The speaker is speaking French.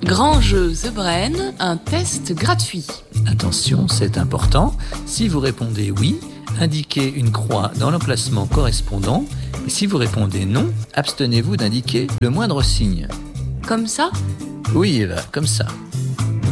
Grand jeu The Brain, un test gratuit. Attention, c'est important. Si vous répondez oui, indiquez une croix dans l'emplacement correspondant. Et si vous répondez non, abstenez-vous d'indiquer le moindre signe. Comme ça ? Oui, Eva, comme ça.